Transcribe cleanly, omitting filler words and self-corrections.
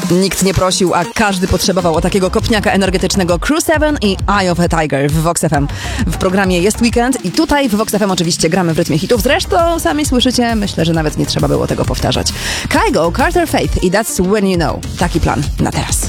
Nikt nie prosił, a każdy potrzebował o takiego kopniaka energetycznego. Crew 7 i Eye of a Tiger w Vox FM. W programie jest weekend i tutaj w Vox FM oczywiście gramy w rytmie hitów. Zresztą sami słyszycie, myślę, że nawet nie trzeba było tego powtarzać. Kygo, Carter Faith i That's When You Know. Taki plan na teraz.